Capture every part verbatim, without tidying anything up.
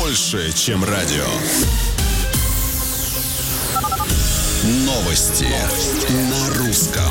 больше, чем радио. Новости, Новости. На русском.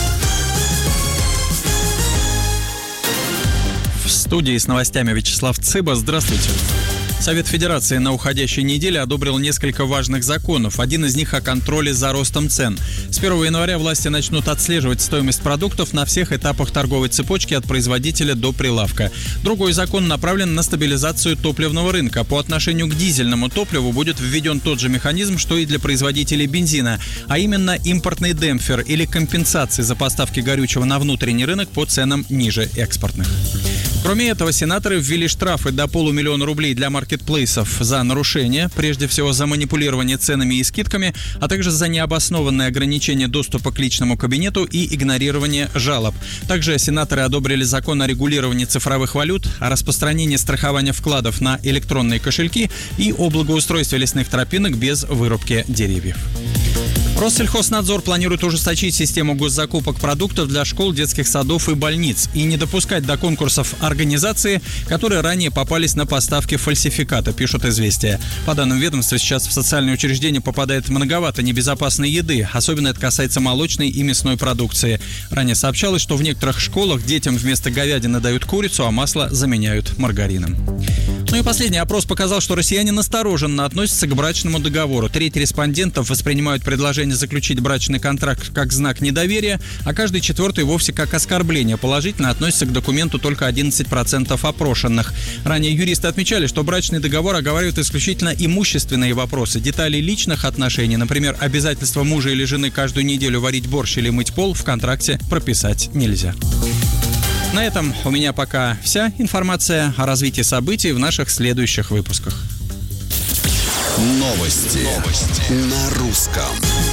В студии с новостями Вячеслав Цыба. Здравствуйте. Совет Федерации на уходящей неделе одобрил несколько важных законов. Один из них о контроле за ростом цен. С первого января власти начнут отслеживать стоимость продуктов на всех этапах торговой цепочки от производителя до прилавка. Другой закон направлен на стабилизацию топливного рынка. По отношению к дизельному топливу будет введен тот же механизм, что и для производителей бензина, а именно импортный демпфер или компенсации за поставки горючего на внутренний рынок по ценам ниже экспортных. Кроме этого, сенаторы ввели штрафы до полумиллиона рублей для маркетплейсов за нарушение, прежде всего за манипулирование ценами и скидками, а также за необоснованное ограничение доступа к личному кабинету и игнорирование жалоб. Также сенаторы одобрили закон о регулировании цифровых валют, о распространении страхования вкладов на электронные кошельки и о благоустройстве лесных тропинок без вырубки деревьев. Россельхознадзор планирует ужесточить систему госзакупок продуктов для школ, детских садов и больниц и не допускать до конкурсов организации, которые ранее попались на поставки фальсификата, пишут «Известия». По данным ведомства, сейчас в социальные учреждения попадает многовато небезопасной еды, особенно это касается молочной и мясной продукции. Ранее сообщалось, что в некоторых школах детям вместо говядины дают курицу, а масло заменяют маргарином. Ну и последний опрос показал, что россияне настороженно относятся к брачному договору. Треть респондентов воспринимают предложение заключить брачный контракт как знак недоверия, а каждый четвертый вовсе как оскорбление. Положительно относится к документу только одиннадцать процентов опрошенных. Ранее юристы отмечали, что брачный договор оговаривает исключительно имущественные вопросы. Детали личных отношений, например, обязательство мужа или жены каждую неделю варить борщ или мыть пол, в контракте прописать нельзя. На этом у меня пока вся информация о развитии событий в наших следующих выпусках. Новости, Новости. На русском.